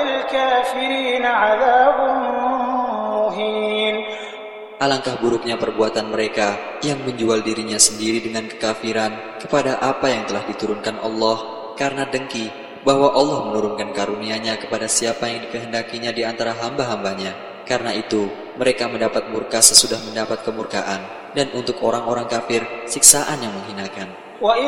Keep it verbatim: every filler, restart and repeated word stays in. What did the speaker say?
وَلِلْكَافِرِينَ عَذَابٌ مُّهِينٌ. Alangkah buruknya perbuatan mereka yang menjual dirinya sendiri dengan kekafiran kepada apa yang telah diturunkan Allah karena dengki bahwa Allah menurunkan karunia-Nya kepada siapa yang dikehendakinya di antara hamba-hambanya. Karena itu, mereka mendapat murka sesudah mendapat kemurkaan, dan untuk orang-orang kafir, siksaan yang menghinakan.